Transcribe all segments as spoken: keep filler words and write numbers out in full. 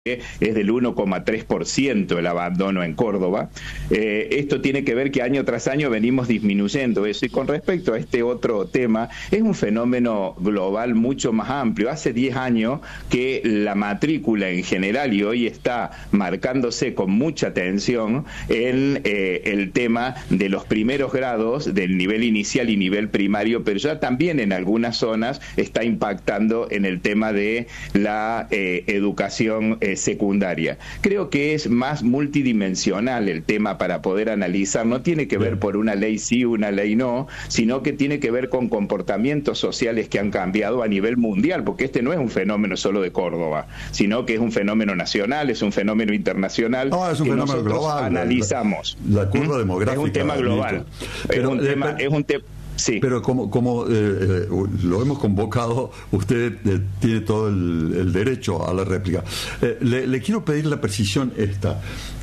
es del uno coma tres por ciento el abandono en Córdoba. Eh, esto tiene que ver que año tras año venimos disminuyendo eso. Y con respecto a este otro tema, es un fenómeno global mucho más amplio. Hace diez años que la matrícula en general, y hoy está marcándose con mucha atención en eh, el tema de los primeros grados del nivel inicial y nivel primario, pero ya también en algunas zonas está impactando en el tema de la eh, educación eh, secundaria. Creo que es más multidimensional el tema para poder analizar. No tiene que ver por una ley sí, una ley no, sino que tiene que ver con comportamientos sociales que han cambiado a nivel mundial, porque este no es un fenómeno solo de Córdoba, sino que es un fenómeno nacional, es un fenómeno internacional. No, es un que fenómeno nosotros global. analizamos. La, la curva ¿Mm? demográfica. Es un tema global. Pero, es un tema, es un tema Sí. Pero como, como eh, eh, lo hemos convocado, usted eh, tiene todo el, el derecho a la réplica. Eh, le, le quiero pedir la precisión esta.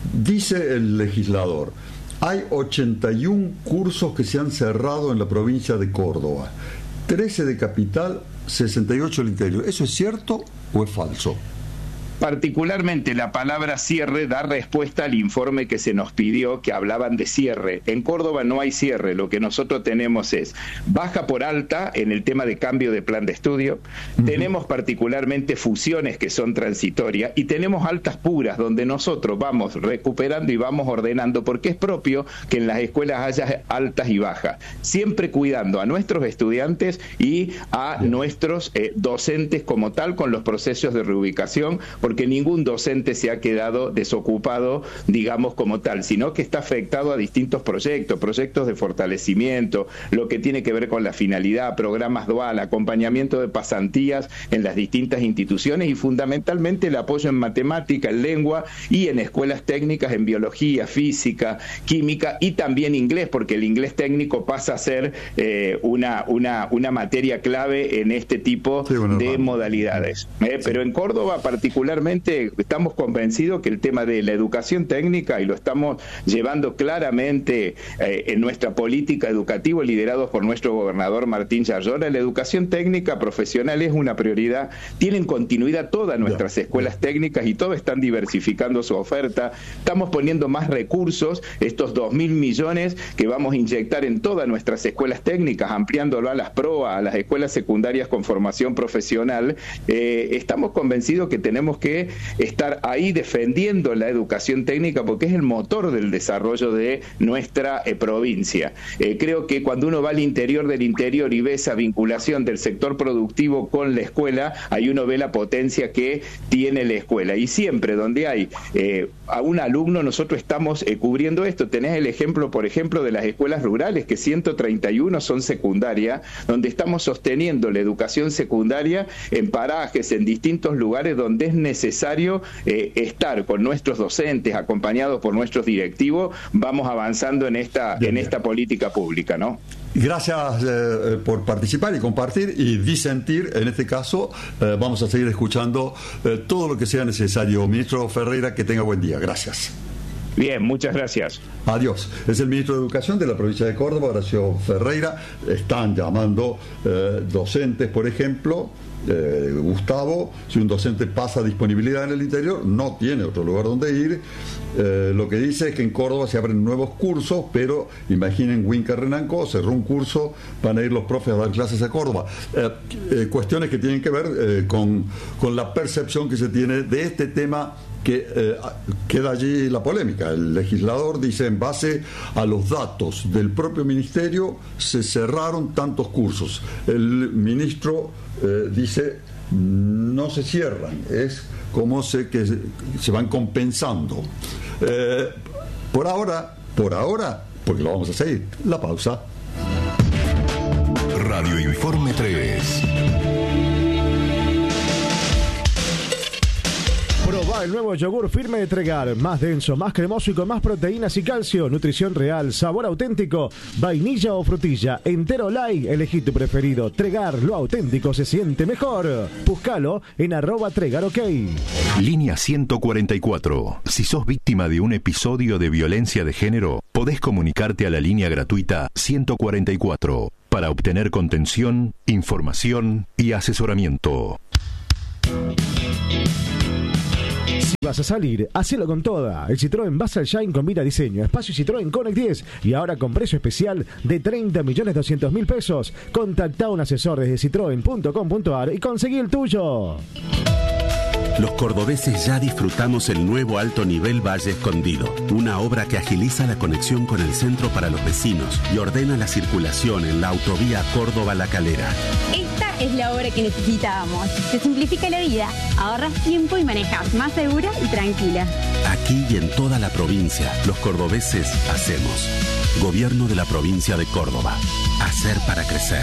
Dice el legislador, hay ochenta y uno cursos que se han cerrado en la provincia de Córdoba, trece de capital, sesenta y ocho del interior. ¿Eso es cierto o es falso? Particularmente la palabra cierre da respuesta al informe que se nos pidió, que hablaban de cierre. En Córdoba no hay cierre, lo que nosotros tenemos es baja por alta en el tema de cambio de plan de estudio, uh-huh. Tenemos particularmente fusiones que son transitorias y tenemos altas puras donde nosotros vamos recuperando y vamos ordenando, porque es propio que en las escuelas haya altas y bajas, siempre cuidando a nuestros estudiantes y a uh-huh. nuestros eh, docentes como tal con los procesos de reubicación, porque ningún docente se ha quedado desocupado, digamos, como tal, sino que está afectado a distintos proyectos, proyectos de fortalecimiento, lo que tiene que ver con la finalidad, programas dual, acompañamiento de pasantías en las distintas instituciones y fundamentalmente el apoyo en matemática, en lengua y en escuelas técnicas en biología, física, química y también inglés, porque el inglés técnico pasa a ser eh, una, una, una materia clave en este tipo sí, bueno, de no. modalidades. Eh, sí. Pero en Córdoba particularmente estamos convencidos que el tema de la educación técnica, y lo estamos llevando claramente eh, en nuestra política educativa liderados por nuestro gobernador Martín Yarlora, la educación técnica profesional es una prioridad. Tienen continuidad todas nuestras yeah. escuelas técnicas y todas están diversificando su oferta. Estamos poniendo más recursos, estos dos mil millones que vamos a inyectar en todas nuestras escuelas técnicas, ampliándolo a las PROA, a las escuelas secundarias con formación profesional. Eh, estamos convencidos que tenemos que que estar ahí defendiendo la educación técnica porque es el motor del desarrollo de nuestra eh, provincia. Eh, creo que cuando uno va al interior del interior y ve esa vinculación del sector productivo con la escuela, ahí uno ve la potencia que tiene la escuela. Y siempre donde hay eh, a un alumno, nosotros estamos eh, cubriendo esto. Tenés el ejemplo, por ejemplo, de las escuelas rurales, que ciento treinta y uno son secundarias, donde estamos sosteniendo la educación secundaria en parajes, en distintos lugares donde es necesario necesario eh, estar con nuestros docentes, acompañados por nuestros directivos, vamos avanzando en esta, bien, en esta política pública, ¿no? Gracias eh, por participar y compartir y disentir. En este caso, eh, vamos a seguir escuchando eh, todo lo que sea necesario. Ministro Ferreira, que tenga buen día. Gracias. Bien, muchas gracias. Adiós. Es el ministro de Educación de la provincia de Córdoba, Horacio Ferreira. Están llamando eh, docentes, por ejemplo. Eh, Gustavo, si un docente pasa disponibilidad en el interior, no tiene otro lugar donde ir. Eh, lo que dice es que en Córdoba se abren nuevos cursos, pero imaginen Huinca Renanco, cerró un curso, van a ir los profes a dar clases a Córdoba. Eh, eh, cuestiones que tienen que ver eh, con, con la percepción que se tiene de este tema, que eh, queda allí la polémica. El legislador dice, en base a los datos del propio ministerio, se cerraron tantos cursos. El ministro eh, dice, no se cierran, es como se, que se, se van compensando. Eh, por ahora, por ahora, porque lo vamos a seguir, la pausa. Radio Informe tres. Probá el nuevo yogur firme de Tregar, más denso, más cremoso y con más proteínas y calcio, nutrición real, sabor auténtico, vainilla o frutilla, entero light, elegí tu preferido. Tregar, lo auténtico se siente mejor. Búscalo en arroba Tregar OK. Línea ciento cuarenta y cuatro. Si sos víctima de un episodio de violencia de género, podés comunicarte a la línea gratuita ciento cuarenta y cuatro para obtener contención, información y asesoramiento. Vas a salir, hacelo con toda. El Citroën Basel Shine combina diseño, espacio Citroën Connect diez y ahora con precio especial de treinta millones doscientos mil pesos. Contacta a un asesor desde citroen punto com punto a r y conseguí el tuyo. Los cordobeses ya disfrutamos el nuevo alto nivel Valle Escondido, una obra que agiliza la conexión con el centro para los vecinos y ordena la circulación en la autovía Córdoba-La Calera. Esta es la obra que necesitábamos. Te simplifica la vida, ahorras tiempo y manejas más segura y tranquila. Aquí y en toda la provincia, los cordobeses hacemos. Gobierno de la provincia de Córdoba. Hacer para crecer.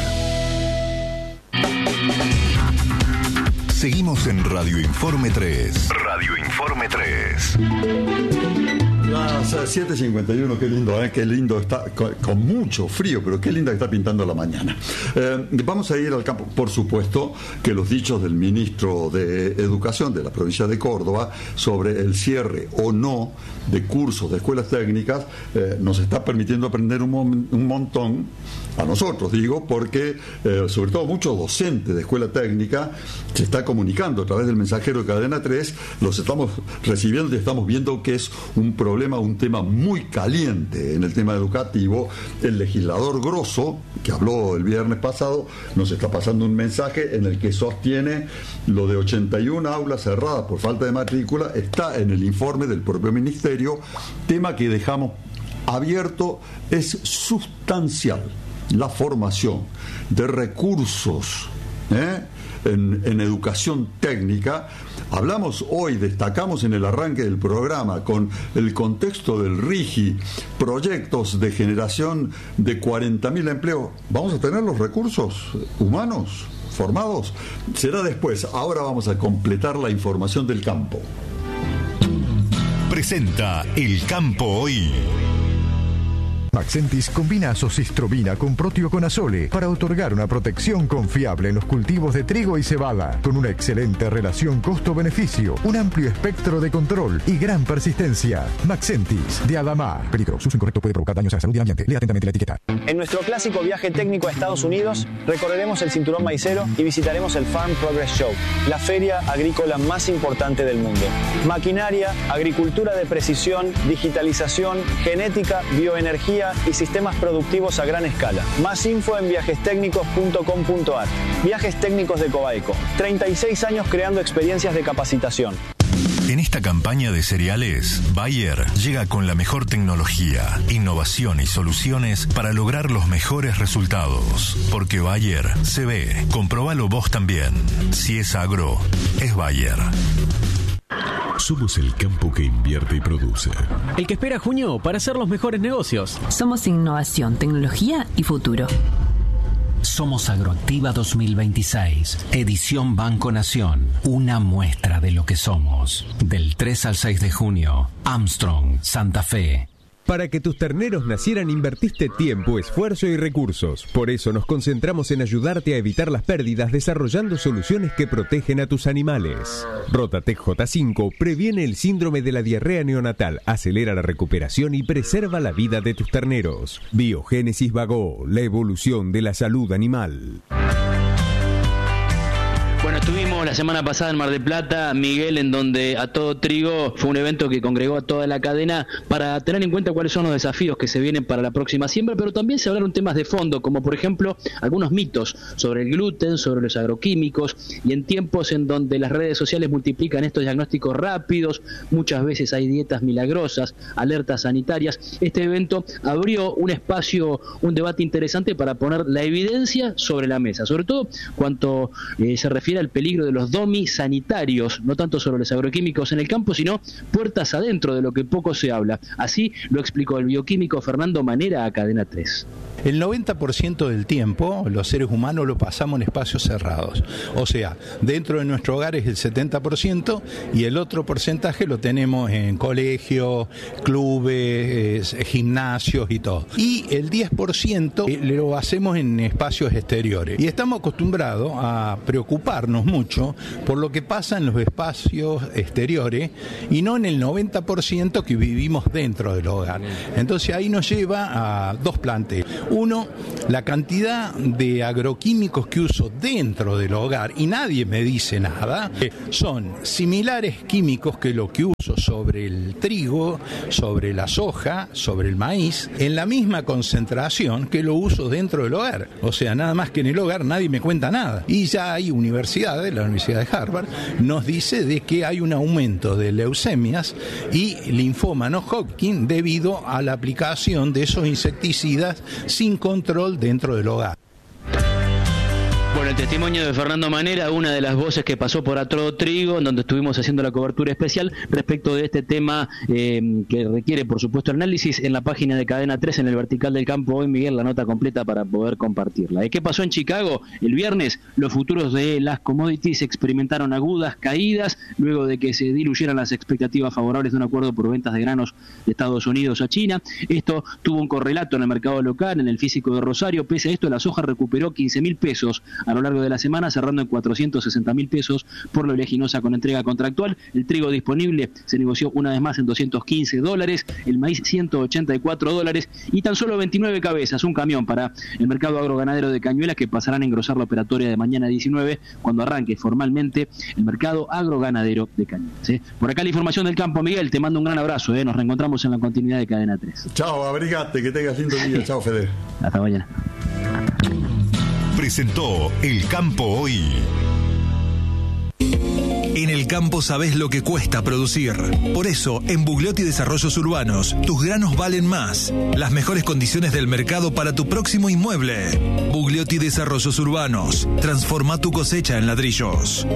Seguimos en Radio Informe tres. Radio Informe tres. Las siete cincuenta y uno, qué lindo, ¿eh? Qué lindo está, con, con mucho frío, pero qué linda que está pintando la mañana. Eh, vamos a ir al campo. Por supuesto que los dichos del ministro de Educación de la provincia de Córdoba sobre el cierre o no de cursos de escuelas técnicas eh, nos está permitiendo aprender un, mom- un montón, a nosotros digo, porque eh, sobre todo muchos docentes de escuela técnica se está comunicando a través del mensajero de Cadena tres, los estamos recibiendo y estamos viendo que es un problema, un tema muy caliente en el tema educativo. El legislador Grosso, que habló el viernes pasado, nos está pasando un mensaje en el que sostiene lo de ochenta y una aulas cerradas por falta de matrícula, está en el informe del propio ministerio, tema que dejamos abierto, es sustancial la formación de recursos ¿eh? en, en educación técnica. Hablamos hoy, destacamos en el arranque del programa con el contexto del RIGI, proyectos de generación de cuarenta mil empleos. ¿Vamos a tener los recursos humanos formados? Será después. Ahora vamos a completar la información del campo. Presenta El Campo Hoy. Maxentis combina azocistrobina con proteoconazole para otorgar una protección confiable en los cultivos de trigo y cebada, con una excelente relación costo-beneficio, un amplio espectro de control y gran persistencia. Maxentis, de Adamá. Peligro, su uso incorrecto puede provocar daños a la salud y al ambiente. Lea atentamente la etiqueta. En nuestro clásico viaje técnico a Estados Unidos, recorreremos el cinturón maicero y visitaremos el Farm Progress Show, la feria agrícola más importante del mundo. Maquinaria, agricultura de precisión, digitalización, genética, bioenergía y sistemas productivos a gran escala. Más info en viajes técnicos punto com punto a r. Viajes Técnicos de Coaico. treinta y seis años creando experiencias de capacitación. En esta campaña de cereales, Bayer llega con la mejor tecnología, innovación y soluciones para lograr los mejores resultados. Porque Bayer se ve. Comprobalo vos también. Si es agro, es Bayer. Somos el campo que invierte y produce. El que espera junio para hacer los mejores negocios. Somos innovación, tecnología y futuro. Somos Agroactiva dos mil veintiséis, edición Banco Nación. Una muestra de lo que somos. Del tres al seis de junio, Armstrong, Santa Fe. Para que tus terneros nacieran invertiste tiempo, esfuerzo y recursos. Por eso nos concentramos en ayudarte a evitar las pérdidas desarrollando soluciones que protegen a tus animales. Rotatec J cinco previene el síndrome de la diarrea neonatal, acelera la recuperación y preserva la vida de tus terneros. Biogénesis Bagó, la evolución de la salud animal. Bueno, estuvimos la semana pasada en Mar del Plata, Miguel, en donde A Todo Trigo fue un evento que congregó a toda la cadena para tener en cuenta cuáles son los desafíos que se vienen para la próxima siembra, pero también se hablaron temas de fondo, como por ejemplo algunos mitos sobre el gluten, sobre los agroquímicos, y en tiempos en donde las redes sociales multiplican estos diagnósticos rápidos, muchas veces hay dietas milagrosas, alertas sanitarias. Este evento abrió un espacio, un debate interesante para poner la evidencia sobre la mesa, sobre todo cuanto eh, se refiere al peligro de los domis sanitarios, no tanto sobre los agroquímicos en el campo, sino puertas adentro, de lo que poco se habla. Así lo explicó el bioquímico Fernando Manera a Cadena tres. El noventa por ciento del tiempo los seres humanos lo pasamos en espacios cerrados. O sea, dentro de nuestro hogar es el setenta por ciento y el otro porcentaje lo tenemos en colegios, clubes, eh, gimnasios y todo. Y el diez por ciento lo hacemos en espacios exteriores. Y estamos acostumbrados a preocuparnos mucho por lo que pasa en los espacios exteriores y no en el noventa por ciento que vivimos dentro del hogar. Entonces ahí nos lleva a dos planteos. Uno, la cantidad de agroquímicos que uso dentro del hogar, y nadie me dice nada, son similares químicos que lo que uso sobre el trigo, sobre la soja, sobre el maíz, en la misma concentración que lo uso dentro del hogar. O sea, nada más que en el hogar nadie me cuenta nada. Y ya hay universidades, la Universidad de Harvard, nos dice de que hay un aumento de leucemias y linfoma no Hodgkin debido a la aplicación de esos insecticidas sin control dentro del hogar. Bueno, el testimonio de Fernando Manera, una de las voces que pasó por A Todo Trigo, en donde estuvimos haciendo la cobertura especial respecto de este tema eh, que requiere, por supuesto, análisis en la página de Cadena tres, en el vertical del campo. Hoy, Miguel, la nota completa para poder compartirla. ¿Qué pasó en Chicago? El viernes, los futuros de las commodities experimentaron agudas caídas luego de que se diluyeran las expectativas favorables de un acuerdo por ventas de granos de Estados Unidos a China. Esto tuvo un correlato en el mercado local, en el físico de Rosario. Pese a esto, la soja recuperó quince mil pesos a lo largo de la semana, cerrando en cuatrocientos sesenta mil pesos por la oleaginosa con entrega contractual. El trigo disponible se negoció una vez más en doscientos quince dólares, el maíz ciento ochenta y cuatro dólares y tan solo veintinueve cabezas, un camión para el mercado agroganadero de Cañuelas, que pasarán a engrosar la operatoria de mañana diecinueve cuando arranque formalmente el mercado agroganadero de Cañuelas. ¿eh? Por acá la información del campo, Miguel, te mando un gran abrazo, ¿eh? Nos reencontramos en la continuidad de Cadena tres. Chao, abrigate, que tengas lindo día. Chao, Fede. Hasta mañana. Presentó El Campo Hoy. En el campo sabés lo que cuesta producir. Por eso, en Bugliotti Desarrollos Urbanos, tus granos valen más. Las mejores condiciones del mercado para tu próximo inmueble. Bugliotti Desarrollos Urbanos. Transforma tu cosecha en ladrillos.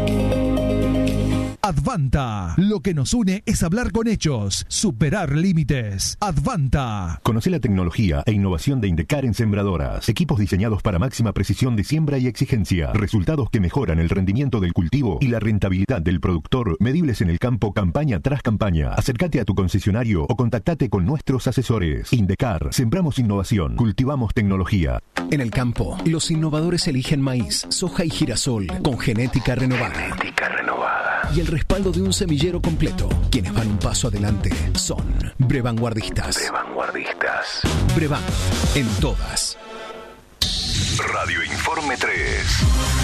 Advanta. Lo que nos une es hablar con hechos, superar límites. Advanta. Conoce la tecnología e innovación de Indecar en sembradoras. Equipos diseñados para máxima precisión de siembra y exigencia. Resultados que mejoran el rendimiento del cultivo y la rentabilidad del productor, medibles en el campo campaña tras campaña. Acércate a tu concesionario o contactate con nuestros asesores. Indecar. Sembramos innovación. Cultivamos tecnología. En el campo, los innovadores eligen maíz, soja y girasol con genética renovada. Genética renovada. Y el respaldo de un semillero completo. Quienes van un paso adelante son Brevanguardistas. Brevanguardistas. Brevan, en todas. Radio Informe tres.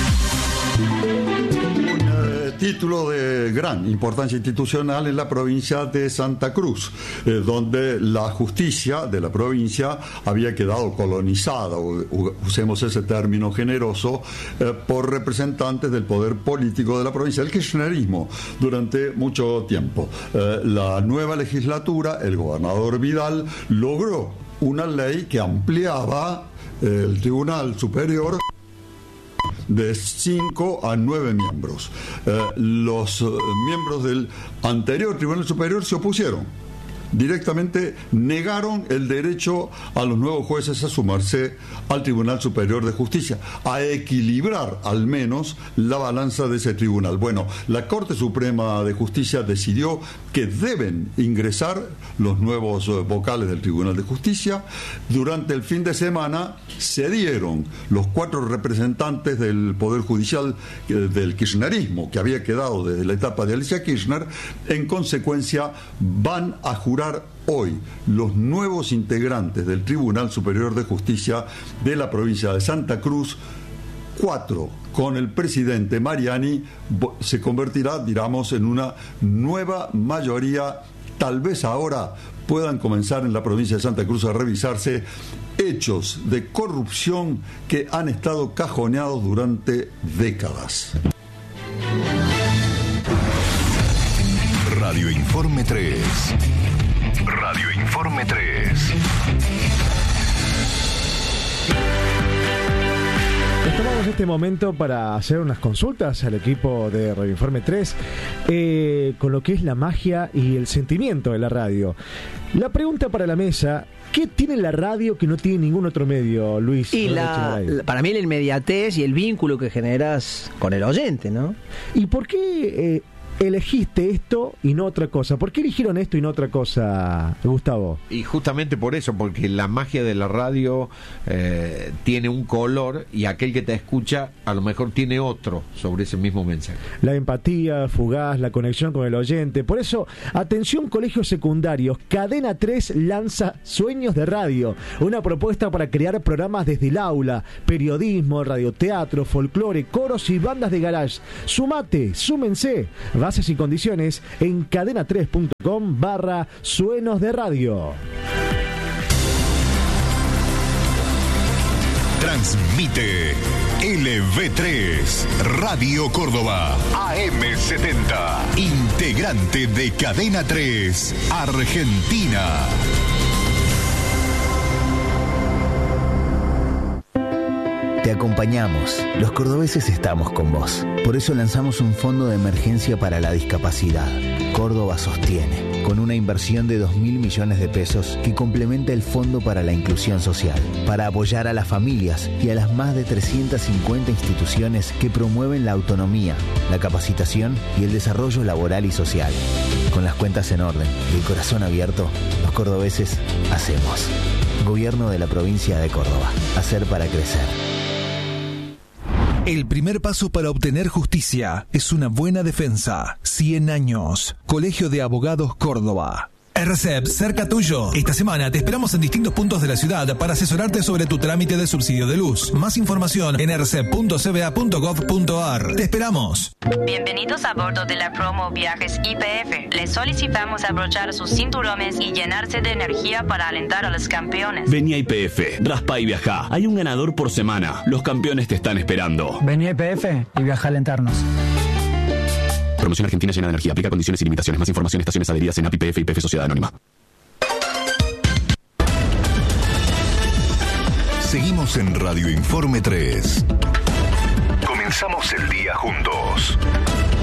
Título de gran importancia institucional en la provincia de Santa Cruz, eh, donde la justicia de la provincia había quedado colonizada, usemos ese término generoso, eh, por representantes del poder político de la provincia, el kirchnerismo, durante mucho tiempo. Eh, la nueva legislatura, el gobernador Vidal, logró una ley que ampliaba eh, el Tribunal Superior de cinco a nueve miembros. Eh, los eh, miembros del anterior Tribunal Superior se opusieron. Directamente negaron el derecho a los nuevos jueces a sumarse al Tribunal Superior de Justicia, a equilibrar al menos la balanza de ese tribunal. Bueno, la Corte Suprema de Justicia decidió que deben ingresar los nuevos vocales del Tribunal de Justicia. Durante el fin de semana se dieron los cuatro representantes del Poder Judicial del kirchnerismo, que había quedado desde la etapa de Alicia Kirchner. En consecuencia, van a jurar hoy los nuevos integrantes del Tribunal Superior de Justicia de la provincia de Santa Cruz. Cuatro con el presidente Mariani se convertirá, digamos, en una nueva mayoría. Tal vez ahora puedan comenzar en la provincia de Santa Cruz a revisarse hechos de corrupción que han estado cajoneados durante décadas. Radio Informe tres. Radio Informe tres. Nos tomamos este momento para hacer unas consultas al equipo de Radio Informe tres eh, con lo que es la magia y el sentimiento de la radio. La pregunta para la mesa: ¿qué tiene la radio que no tiene ningún otro medio, Luis? Y la, la, para mí la inmediatez y el vínculo que generas con el oyente, ¿no? ¿Y por qué eh, elegiste esto y no otra cosa. ¿Por qué eligieron esto y no otra cosa, Gustavo? Y justamente por eso, porque la magia de la radio eh, tiene un color y aquel que te escucha a lo mejor tiene otro sobre ese mismo mensaje. La empatía fugaz, la conexión con el oyente. Por eso, atención colegios secundarios, Cadena tres lanza Sueños de Radio, una propuesta para crear programas desde el aula, periodismo, radioteatro, folclore, coros y bandas de garage. Sumate, súmense. Bases y condiciones en cadena tres punto com barra Sueños de Radio. Transmite L V tres Radio Córdoba A M setenta, integrante de Cadena tres Argentina. Te acompañamos. Los cordobeses estamos con vos. Por eso lanzamos un fondo de emergencia para la discapacidad. Córdoba sostiene, con una inversión de dos mil millones de pesos que complementa el Fondo para la Inclusión Social, para apoyar a las familias y a las más de trescientas cincuenta instituciones que promueven la autonomía, la capacitación y el desarrollo laboral y social. Con las cuentas en orden y el corazón abierto, los cordobeses hacemos. Gobierno de la provincia de Córdoba. Hacer para crecer. El primer paso para obtener justicia es una buena defensa. cien años. Colegio de Abogados Córdoba. R C E P, cerca tuyo. Esta semana te esperamos en distintos puntos de la ciudad para asesorarte sobre tu trámite de subsidio de luz. Más información en r c e p punto c b a punto gov punto a r. Te esperamos. Bienvenidos a bordo de la promo Viajes Y P F. Les solicitamos abrochar sus cinturones y llenarse de energía para alentar a los campeones. Vení a Y P F, raspa y viajá. Hay un ganador por semana. Los campeones te están esperando. Vení a Y P F y viaja a alentarnos. Promoción Argentina llena de energía. Aplica condiciones y limitaciones. Más información, estaciones adheridas en A P I P F y P F Sociedad Anónima. Seguimos en Radio Informe tres. Comenzamos el día juntos.